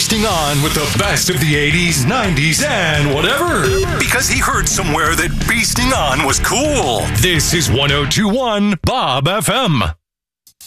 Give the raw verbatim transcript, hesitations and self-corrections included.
feasting on with the best of the eighties, nineties, and whatever. Because he heard somewhere that feasting on was cool. This is one oh two point one Bob F M.